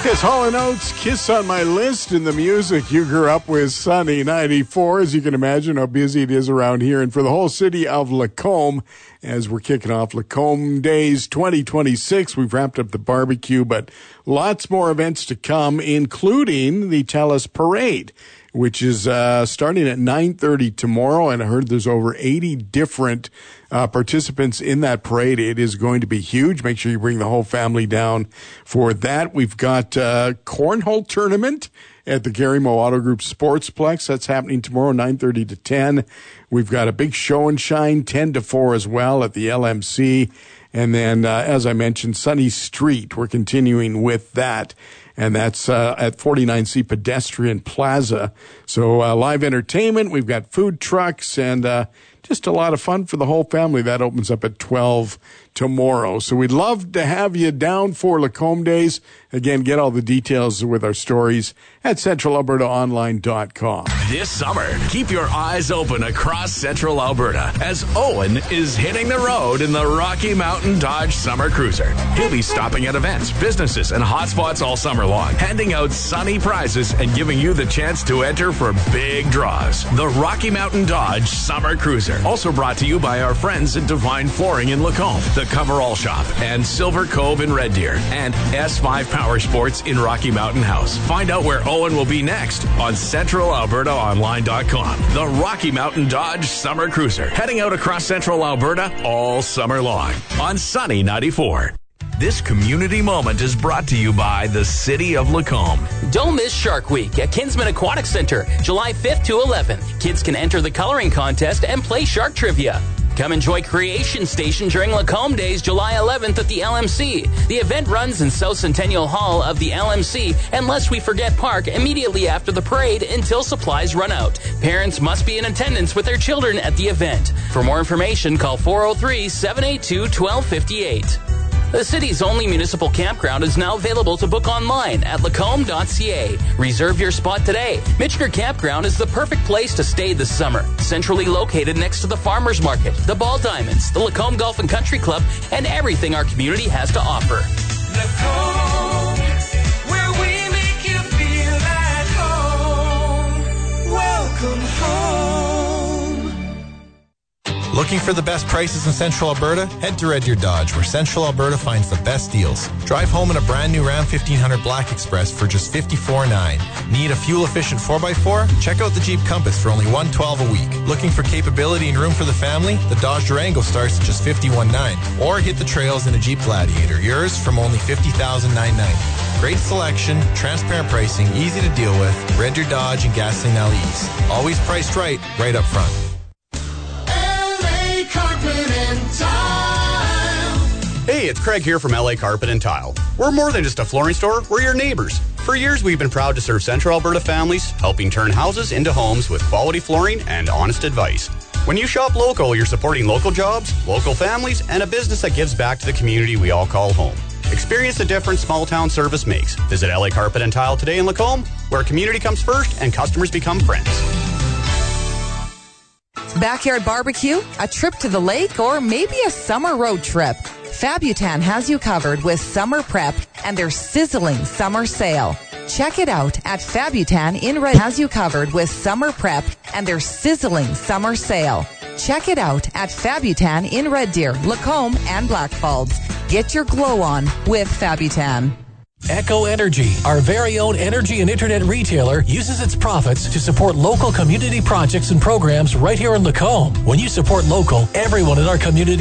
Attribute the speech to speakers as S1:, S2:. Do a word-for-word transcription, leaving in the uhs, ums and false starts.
S1: Yes, Hall and Oates, Kiss on My List, and the music you grew up with, Sunny ninety-four. As you can imagine how busy it is around here. And for the whole city of Lacombe, as we're kicking off Lacombe Days twenty twenty-six, we've wrapped up the barbecue, but lots more events to come, including the TELUS Parade, which is uh, starting at nine thirty tomorrow. And I heard there's over eighty different uh, participants in that parade. It is going to be huge. Make sure you bring the whole family down for that. We've got uh, cornhole tournament at the Gary Mo Auto Group Sportsplex. That's happening tomorrow, nine thirty to ten. We've got a big show and shine, ten to four as well at the L M C. And then, uh, as I mentioned, Sunny Street, we're continuing with that. And that's uh, at forty-nine C Pedestrian Plaza. So uh, live entertainment, we've got food trucks, and uh, just a lot of fun for the whole family. That opens up at twelve tomorrow. So we'd love to have you down for Lacombe Days. Again, get all the details with our stories at central alberta online dot com.
S2: This summer, keep your eyes open across central Alberta as Owen is hitting the road in the Rocky Mountain Dodge Summer Cruiser. He'll be stopping at events, businesses, and hotspots all summer long, handing out sunny prizes and giving you the chance to enter for big draws. The Rocky Mountain Dodge Summer Cruiser, also brought to you by our friends at Divine Flooring in Lacombe, the Coverall Shop, and Silver Cove in Red Deer, and S five Power Sports in Rocky Mountain House. Find out where Owen will be next on central alberta online dot com. The Rocky Mountain Dodge Summer Cruiser, heading out across central Alberta all summer long on Sunny ninety-four. This community moment is brought to you by the City of Lacombe.
S3: Don't miss Shark Week at Kinsman Aquatic Center, July fifth to eleventh. Kids can enter the coloring contest and play shark trivia. Come enjoy Creation Station during Lacombe Days, July eleventh at the L M C. The event runs in South Centennial Hall of the L M C and Lest We Forget Park immediately after the parade until supplies run out. Parents must be in attendance with their children at the event. For more information, call four oh three, seven eight two, one two five eight. The city's only municipal campground is now available to book online at lacombe dot c a. Reserve your spot today. Michener Campground is the perfect place to stay this summer. Centrally located next to the Farmers Market, the Ball Diamonds, the Lacombe Golf and Country Club, and everything our community has to offer.
S4: Lacombe, where we make you feel at home. Welcome home.
S5: Looking for the best prices in Central Alberta? Head to Red Deer Dodge, where Central Alberta finds the best deals. Drive home in a brand new Ram fifteen hundred Black Express for just fifty-four dollars and nine cents. Need a fuel-efficient four by four? Check out the Jeep Compass for only one hundred twelve dollars a week. Looking for capability and room for the family? The Dodge Durango starts at just fifty-one thousand nine hundred dollars. Or hit the trails in a Jeep Gladiator, yours from only fifty thousand nine hundred ninety dollars. Great selection, transparent pricing, easy to deal with. Red Deer Dodge and Gasoline L Es. Always priced right, right up front.
S6: Hey, it's Craig here from L A Carpet and Tile. We're more than just a flooring store, we're your neighbors. For years, we've been proud to serve Central Alberta families, helping turn houses into homes with quality flooring and honest advice. When you shop local, you're supporting local jobs, local families, and a business that gives back to the community we all call home. Experience the difference small-town service makes. Visit L A Carpet and Tile today in Lacombe, where community comes first and customers become friends.
S7: Backyard barbecue, a trip to the lake, or maybe a summer road trip. Fabutan has you covered with summer prep and their sizzling summer sale. Check it out at Fabutan in Red has you covered with summer prep and their sizzling summer sale. Check it out at Fabutan in Red Deer, Lacombe, and Blackfalds. Get your glow on with Fabutan.
S8: Echo Energy, our very own energy and internet retailer, uses its profits to support local community projects and programs right here in Lacombe. When you support local, everyone in our community